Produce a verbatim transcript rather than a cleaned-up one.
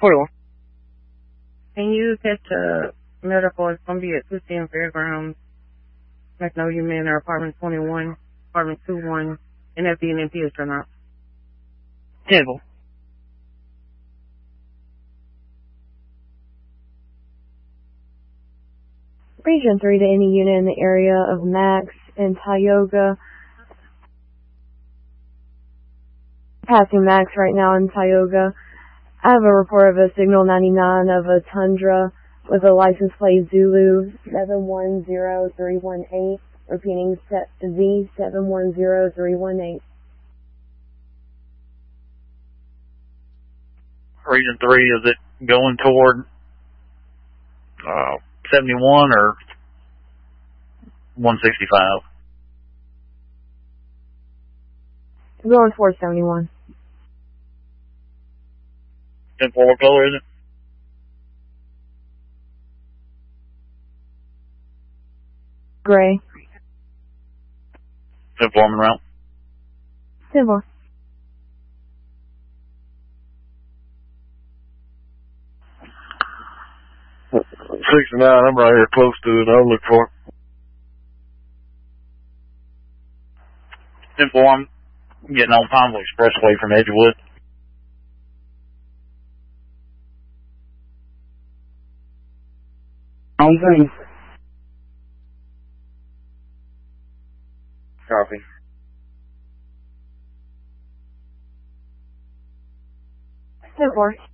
forty-one. Can you catch a medical? It's going to be at two ten Fairgrounds, Magnolia Manor, apartment twenty-one, apartment two one, and that's the N M P is or not. Table. Region three to any unit in the area of Max and Tioga. Passing Max right now in Tioga. I have a report of a Signal ninety-nine of a Tundra with a license plate Zulu seven one zero three one eight. Repeating, Z seven one zero three one eight. Region three, is it going toward uh, seventy-one or one sixty-five? Going towards seventy-one. ten four, what color is it? Gray. ten four, I'm en route. ten four. sixty-nine, I'm right here close to it. I'll look for it. ten four, I'm getting on Pineville Expressway from Edgewood. On thing. Copy. ten four.